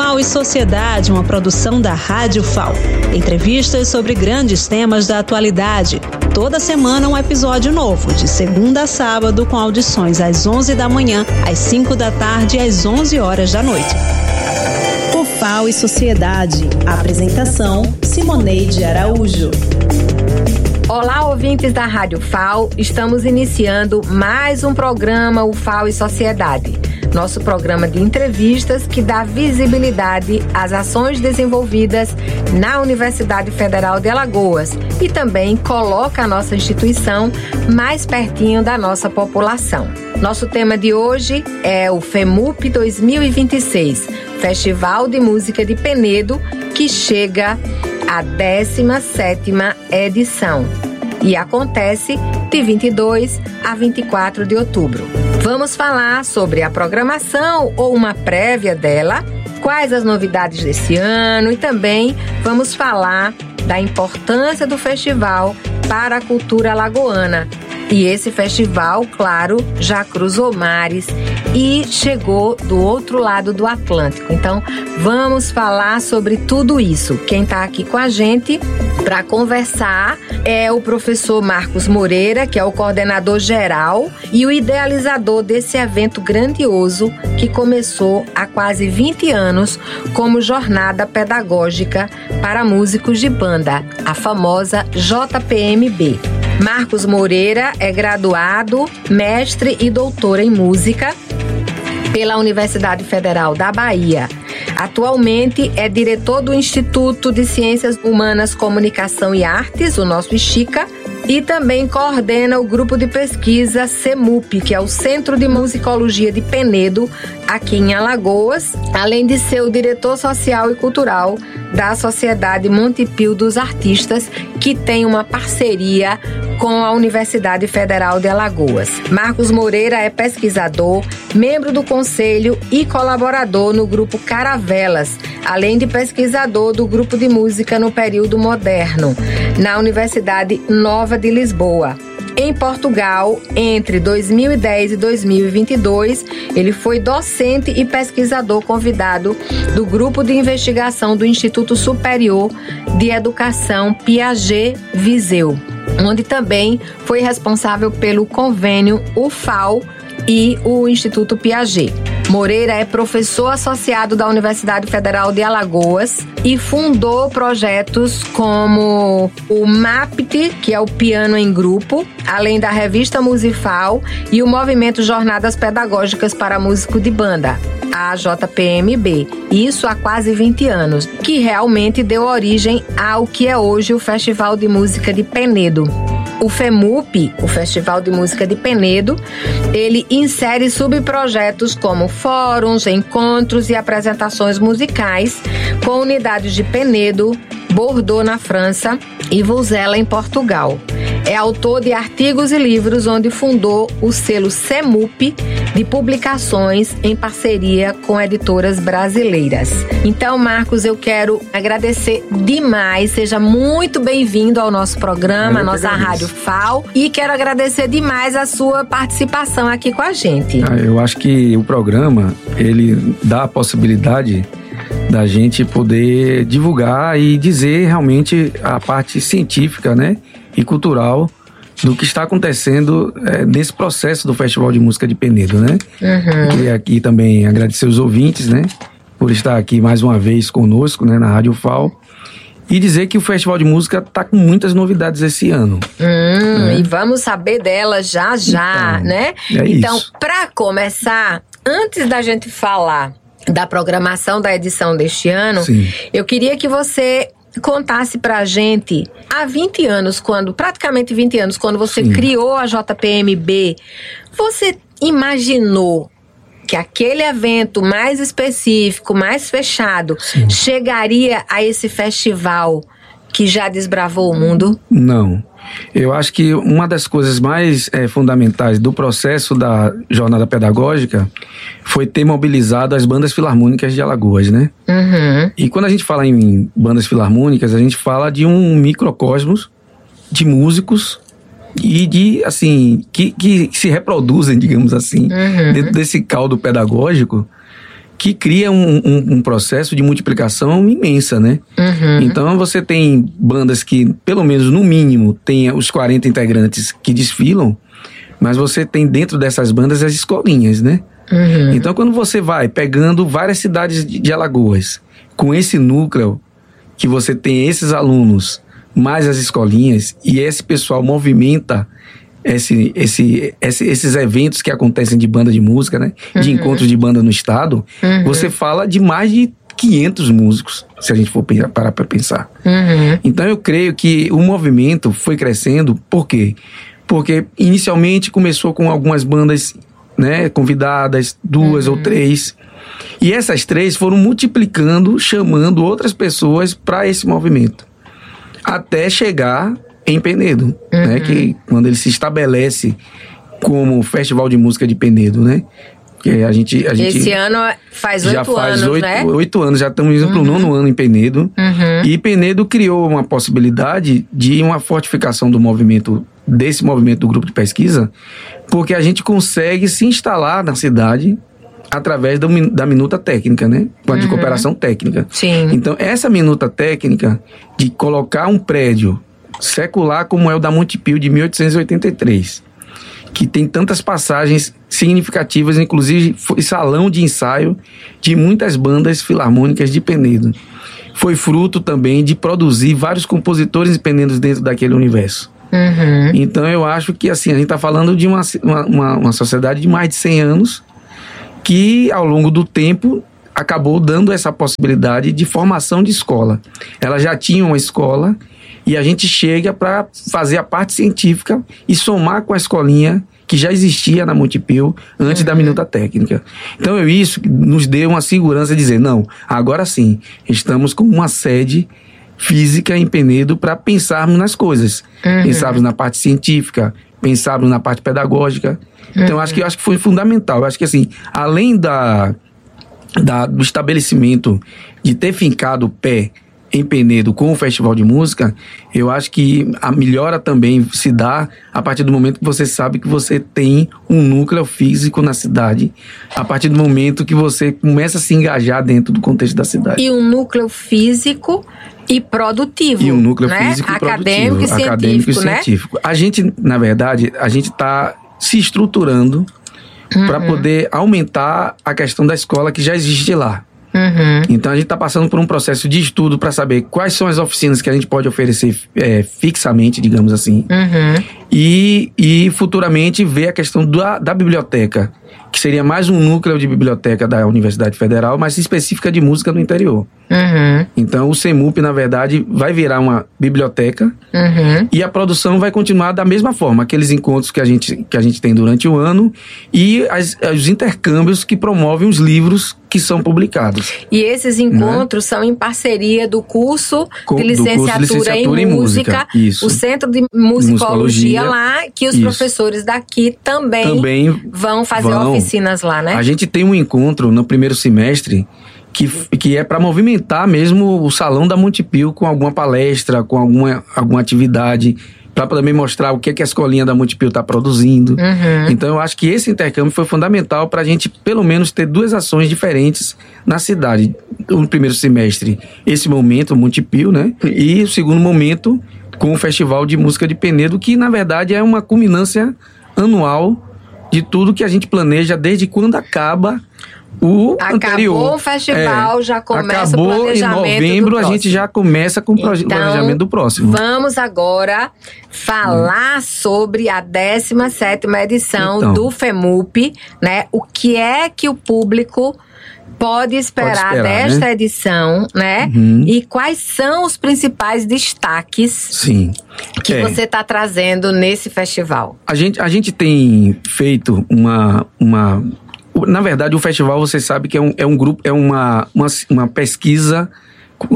FAO e Sociedade, uma produção da Rádio FAO. Entrevistas sobre grandes temas da atualidade. Toda semana um episódio novo, de segunda a sábado, com audições às 11 da manhã, às 5 da tarde e às 11 horas da noite. O FAO e Sociedade. Apresentação: Simoneide Araújo. Olá, ouvintes da Rádio FAO. Estamos iniciando mais um programa, o FAO e Sociedade. Nosso programa de entrevistas que dá visibilidade às ações desenvolvidas na Universidade Federal de Alagoas e também coloca a nossa instituição mais pertinho da nossa população. Nosso tema de hoje é o FEMUP 2026, Festival de Música de Penedo, que chega à 17ª edição e acontece de 22 a 24 de outubro. Vamos falar sobre a programação ou uma prévia dela, quais as novidades desse ano e também vamos falar da importância do festival para a cultura alagoana. E esse festival, claro, já cruzou mares e chegou do outro lado do Atlântico. Então, vamos falar sobre tudo isso. Quem está aqui com a gente para conversar é o professor Marcos Moreira, que é o coordenador geral e o idealizador desse evento grandioso que começou há quase 20 anos como jornada pedagógica para músicos de banda, a famosa JPMB. Marcos Moreira é graduado, mestre e doutor em música pela Universidade Federal da Bahia. Atualmente é diretor do Instituto de Ciências Humanas, Comunicação e Artes, o nosso ICHICA, e também coordena o grupo de pesquisa CEMUP, que é o Centro de Musicologia de Penedo, aqui em Alagoas, além de ser o diretor social e cultural da Sociedade Montepio dos Artistas, que tem uma parceria com a Universidade Federal de Alagoas. Marcos Moreira é pesquisador, membro do conselho e colaborador no grupo Caravelas, além de pesquisador do grupo de música no período moderno, na Universidade Nova de Lisboa. Em Portugal, entre 2010 e 2022, ele foi docente e pesquisador convidado do grupo de investigação do Instituto Superior de Educação Piaget Viseu, onde também foi responsável pelo convênio UFAO e o Instituto Piaget. Moreira é professor associado da Universidade Federal de Alagoas e fundou projetos como o MAPT, que é o Piano em Grupo, além da Revista Musifal e o Movimento Jornadas Pedagógicas para Músico de Banda, a JPMB. Isso há quase 20 anos, que realmente deu origem ao que é hoje o Festival de Música de Penedo. O FEMUP, o Festival de Música de Penedo, ele insere subprojetos como fóruns, encontros e apresentações musicais com unidades de Penedo, Bordeaux na França e Vozela em Portugal. É autor de artigos e livros, onde fundou o selo CEMUP de publicações em parceria com editoras brasileiras. Então, Marcos, eu quero agradecer demais. Seja muito bem-vindo ao nosso programa, a nossa Rádio FAO. E quero agradecer demais a sua participação aqui com a gente. Eu acho que o programa, ele dá a possibilidade da gente poder divulgar e dizer realmente a parte científica, né, e cultural do que está acontecendo nesse processo do Festival de Música de Penedo, né? Queria aqui também agradecer os ouvintes, né, por estar aqui mais uma vez conosco, né, na Rádio FAO. E dizer que o Festival de Música está com muitas novidades esse ano. E vamos saber delas já, então, né? Então, para começar, antes da gente falar da programação da edição deste ano, sim, eu queria que você contasse pra gente, há 20 anos, praticamente 20 anos, quando você sim, criou a JPMB, você imaginou que aquele evento mais específico, mais fechado, sim, chegaria a esse festival que já desbravou o mundo? Não. Eu acho que uma das coisas mais fundamentais do processo da jornada pedagógica foi ter mobilizado as bandas filarmônicas de Alagoas, né? E quando a gente fala em bandas filarmônicas, a gente fala de um microcosmos de músicos e de, assim, que se reproduzem, digamos assim, dentro desse caldo pedagógico que cria um processo de multiplicação imensa, né? Então você tem bandas que, pelo menos no mínimo, tem os 40 integrantes que desfilam, mas você tem dentro dessas bandas as escolinhas, né? Então quando você vai pegando várias cidades de Alagoas, com esse núcleo, que você tem esses alunos, mais as escolinhas, e esse pessoal movimenta esses eventos que acontecem de banda de música, né? De encontros de banda no estado, você fala de mais de 500 músicos, se a gente for parar para pensar. Então eu creio que o movimento foi crescendo, por quê? Porque inicialmente começou com algumas bandas, né, convidadas, 2 ou 3, e essas 3 foram multiplicando, chamando outras pessoas para esse movimento, até chegar em Penedo, né, que quando ele se estabelece como Festival de Música de Penedo, né, que a gente esse ano faz 8 anos, né? 8 anos, já estamos indo para o 9º ano em Penedo, e Penedo criou uma possibilidade de uma fortificação do movimento, desse movimento do grupo de pesquisa, porque a gente consegue se instalar na cidade através da minuta técnica, né? De cooperação técnica. Sim. Então, essa minuta técnica de colocar um prédio secular como é o da Montepio de 1883, que tem tantas passagens significativas, inclusive foi salão de ensaio de muitas bandas filarmônicas de Penedo. Foi fruto também de produzir vários compositores independentes dentro daquele universo. Então eu acho que assim, a gente está falando de uma sociedade de mais de 100 anos que ao longo do tempo acabou dando essa possibilidade de formação de escola. Ela já tinha uma escola e a gente chega para fazer a parte científica e somar com a escolinha que já existia na Montepio antes da minuta técnica. Então isso nos deu uma segurança de dizer, não, agora sim, estamos com uma sede física em Penedo para pensarmos nas coisas. Pensarmos na parte científica, pensarmos na parte pedagógica. Então eu acho que foi fundamental. Eu acho que assim, além do estabelecimento de ter fincado o pé em Penedo com o Festival de Música, eu acho que a melhora também se dá a partir do momento que você sabe que você tem um núcleo físico na cidade, a partir do momento que você começa a se engajar dentro do contexto da cidade. E um núcleo físico e produtivo. E um núcleo né? físico e acadêmico produtivo. Acadêmico e científico. Né? A gente, na verdade, está se estruturando para poder aumentar a questão da escola que já existe lá. Então a gente está passando por um processo de estudo para saber quais são as oficinas que a gente pode oferecer fixamente, digamos assim, e futuramente ver a questão da biblioteca, que seria mais um núcleo de biblioteca da Universidade Federal, mas específica de música no interior. Então o CEMUP, na verdade, vai virar uma biblioteca e a produção vai continuar da mesma forma, aqueles encontros que a gente tem durante o ano e os intercâmbios que promovem os livros que são publicados. E esses encontros são em parceria do curso de licenciatura em música, o Centro de Musicologia lá, que os professores daqui também vão fazer oficinas lá, né? A gente tem um encontro no primeiro semestre que é para movimentar mesmo o Salão da Montepio com alguma palestra, com alguma atividade, para também mostrar o que a escolinha da Montepio está produzindo. Então eu acho que esse intercâmbio foi fundamental para a gente pelo menos ter 2 ações diferentes na cidade. No primeiro semestre, esse momento, Montepio, né? E o segundo momento com o Festival de Música de Penedo, que na verdade é uma culminância anual de tudo que a gente planeja desde quando acaba o anterior. Acabou o festival, já começa o planejamento. Em novembro a gente já começa com o planejamento do próximo. Vamos agora falar sobre a 17ª edição do FEMUP, né? O que é que o público pode esperar desta edição, né? E quais são os principais destaques que você está trazendo nesse festival? A gente tem feito na verdade, o festival, você sabe que é um grupo, é uma pesquisa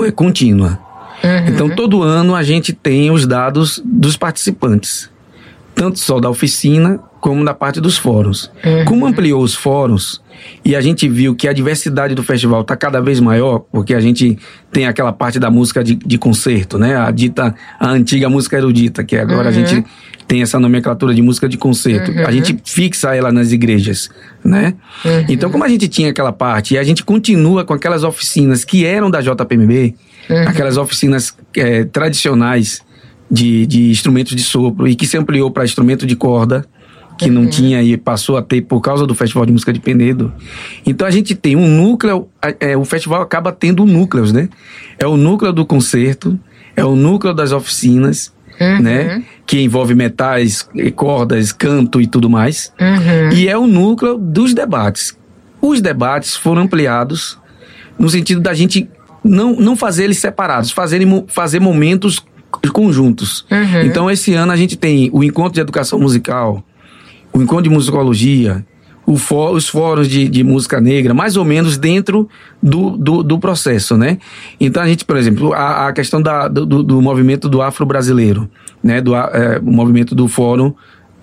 contínua. Então, todo ano a gente tem os dados dos participantes. tanto só da oficina como da parte dos fóruns. Como ampliou os fóruns e a gente viu que a diversidade do festival está cada vez maior, porque a gente tem aquela parte da música de concerto, né? A antiga música erudita, que agora a gente tem essa nomenclatura de música de concerto. A gente fixa ela nas igrejas, né? Então, como a gente tinha aquela parte e a gente continua com aquelas oficinas que eram da JPMB, aquelas oficinas tradicionais de instrumentos de sopro e que se ampliou para instrumento de corda, que não tinha e passou a ter por causa do Festival de Música de Penedo. Então a gente tem um núcleo, o festival acaba tendo núcleos, né? É o núcleo do concerto, é o núcleo das oficinas, né? Que envolve metais, cordas, canto e tudo mais. E é o núcleo dos debates. Os debates foram ampliados no sentido da gente não fazer eles separados, fazer momentos conjuntos. Então esse ano a gente tem o encontro de educação musical, o encontro de musicologia, os fóruns de música negra, mais ou menos dentro do processo, né? Então a gente, por exemplo, a questão do movimento do afro-brasileiro, né? O movimento do fórum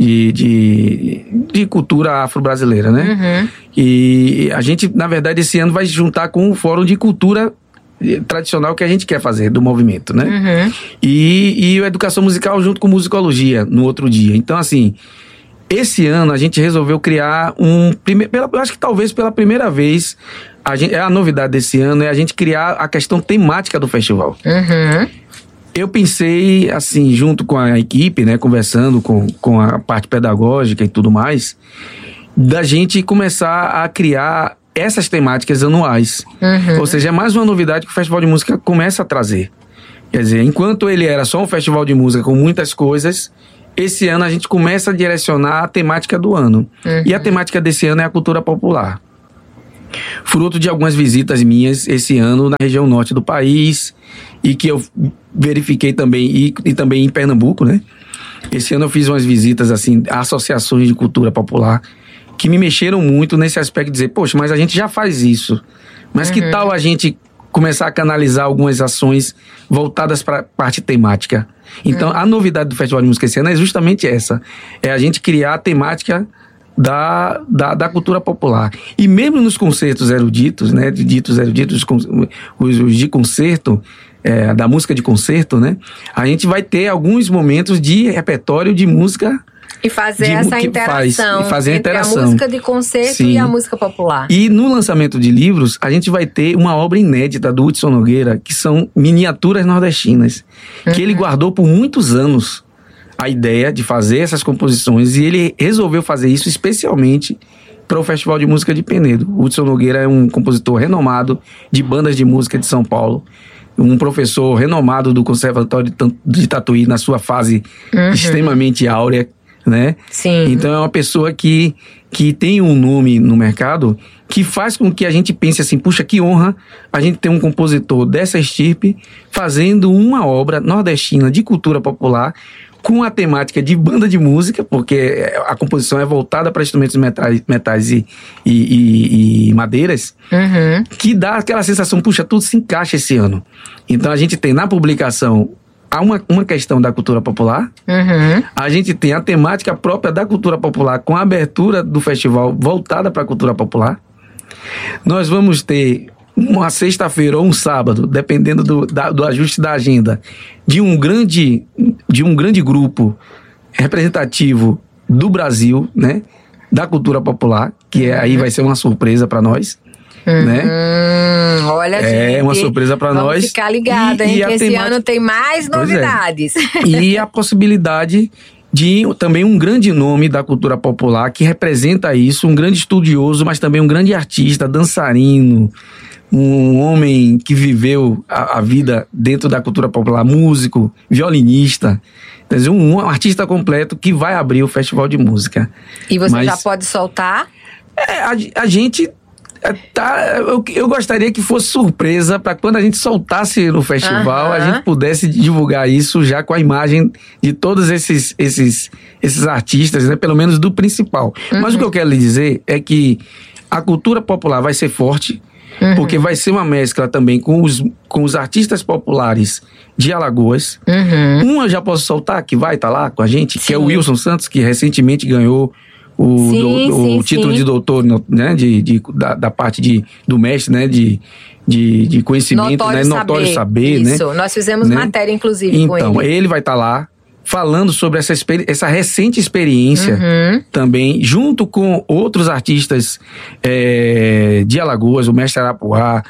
de cultura afro-brasileira, né? E a gente, na verdade, esse ano vai juntar com o fórum de cultura tradicional que a gente quer fazer do movimento, né? E a educação musical junto com musicologia no outro dia. Então, assim, esse ano a gente resolveu criar eu acho que talvez pela primeira vez, a novidade desse ano é a gente criar a questão temática do festival. Eu pensei, assim, junto com a equipe, né, conversando com a parte pedagógica e tudo mais, da gente começar a criar essas temáticas anuais. Ou seja, é mais uma novidade que o Festival de Música começa a trazer. Quer dizer, enquanto ele era só um festival de música com muitas coisas, esse ano a gente começa a direcionar a temática do ano. E a temática desse ano é a cultura popular. Fruto de algumas visitas minhas esse ano na região norte do país, e que eu verifiquei também, e também em Pernambuco, né? Esse ano eu fiz umas visitas, assim, a associações de cultura popular, que me mexeram muito nesse aspecto de dizer, poxa, mas a gente já faz isso. Mas que tal a gente começar a canalizar algumas ações voltadas para a parte temática? Então, a novidade do Festival de Música esse ano é justamente essa. É a gente criar a temática da cultura popular. E mesmo nos concertos eruditos, né? Os de concerto, da música de concerto, né? A gente vai ter alguns momentos de repertório de música. E fazer essa interação entre a música de concerto e a música popular. E no lançamento de livros, a gente vai ter uma obra inédita do Hudson Nogueira, que são miniaturas nordestinas, que ele guardou por muitos anos a ideia de fazer essas composições, e ele resolveu fazer isso especialmente para o Festival de Música de Penedo. O Hudson Nogueira é um compositor renomado de bandas de música de São Paulo, um professor renomado do Conservatório de Tatuí na sua fase extremamente áurea, né? Sim. Então é uma pessoa que tem um nome no mercado que faz com que a gente pense assim, puxa, que honra a gente ter um compositor dessa estirpe fazendo uma obra nordestina de cultura popular com a temática de banda de música, porque a composição é voltada para instrumentos metais e madeiras, que dá aquela sensação, puxa, tudo se encaixa esse ano. Então a gente tem na publicação há uma questão da cultura popular, a gente tem a temática própria da cultura popular com a abertura do festival voltada para a cultura popular. Nós vamos ter uma sexta-feira ou um sábado, dependendo do ajuste da agenda, de um grande grupo representativo do Brasil, né, da cultura popular, que aí vai ser uma surpresa para nós. Né? Olha, gente, é uma surpresa para nós. Vamos ficar ligado, hein? Que esse ano tem mais novidades. E a possibilidade de também um grande nome da cultura popular que representa isso, um grande estudioso, mas também um grande artista, dançarino, um homem que viveu a vida dentro da cultura popular, músico, violinista, quer dizer, um artista completo que vai abrir o Festival de Música. E você já pode soltar? A gente eu gostaria que fosse surpresa para quando a gente soltasse no festival, a gente pudesse divulgar isso já com a imagem de todos esses artistas, né? Pelo menos do principal. Mas o que eu quero lhe dizer é que a cultura popular vai ser forte, porque vai ser uma mescla também com os artistas populares de Alagoas. Uma eu já posso soltar, que vai estar lá com a gente, que é o Wilson Santos, que recentemente ganhou o título de doutor, né, da parte do mestre, né, de conhecimento, notório saber, isso, né? Nós fizemos matéria, inclusive, com ele. Então, ele vai estar lá falando sobre essa recente experiência também, junto com outros artistas de Alagoas, o mestre Arapuá,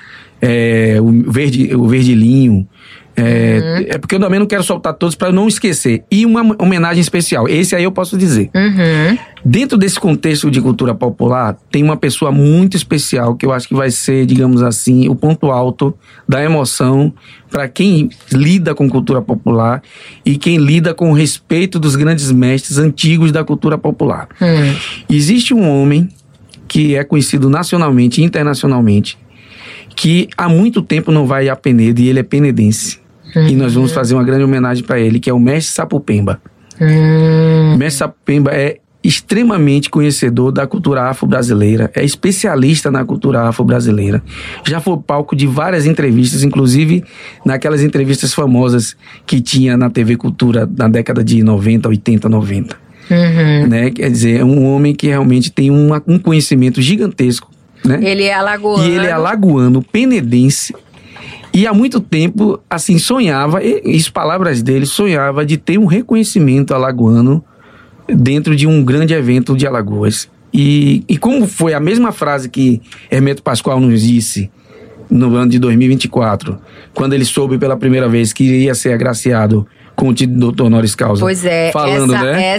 o Verdilinho. É porque eu também não quero soltar todos para eu não esquecer. E uma homenagem especial, esse aí eu posso dizer. Dentro desse contexto de cultura popular, tem uma pessoa muito especial que eu acho que vai ser, digamos assim, o ponto alto da emoção para quem lida com cultura popular e quem lida com o respeito dos grandes mestres antigos da cultura popular. Existe um homem que é conhecido nacionalmente e internacionalmente, que há muito tempo não vai a Penedo, e ele é penedense. E nós vamos fazer uma grande homenagem para ele, que é o mestre Sapupemba. O mestre Sapupemba é extremamente conhecedor da cultura afro-brasileira, é especialista na cultura afro-brasileira. Já foi palco de várias entrevistas, inclusive naquelas entrevistas famosas que tinha na TV Cultura na década de 90, 80, 90. Né? Quer dizer, é um homem que realmente tem um conhecimento gigantesco. Né? Ele é alagoano. E ele é alagoano, penedense. E há muito tempo, assim, sonhava, e palavras dele, sonhava de ter um reconhecimento alagoano dentro de um grande evento de Alagoas. E como foi a mesma frase que Hermeto Pascoal nos disse no ano de 2024, quando ele soube pela primeira vez que iria ser agraciado com o título de doutor honoris causa. Pois é, falando,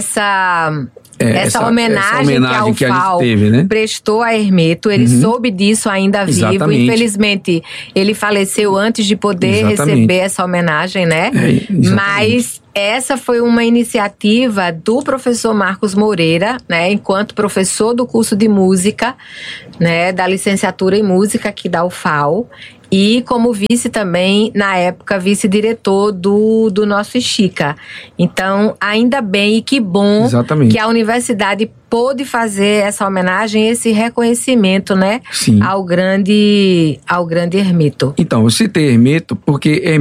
essa homenagem que a UFAL teve, né? prestou a Hermeto, ele soube disso ainda vivo. Exatamente. Infelizmente, ele faleceu antes de poder receber essa homenagem, né? Mas essa foi uma iniciativa do professor Marcos Moreira, né? Enquanto professor do curso de música, né? Da licenciatura em música aqui da UFAL. E como vice também, na época, vice-diretor do nosso Estica. Então, ainda bem e que bom que a universidade pôde fazer essa homenagem, esse reconhecimento, né? Ao grande Hermeto. Então, eu citei Hermeto porque